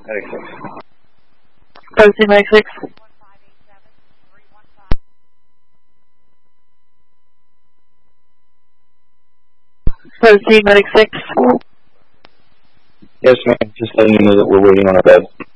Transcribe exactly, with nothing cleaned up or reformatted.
Medic six. Proceed, Medic six. Proceed, Medic six. Yes, ma'am. Just letting you know that we're waiting on a bed.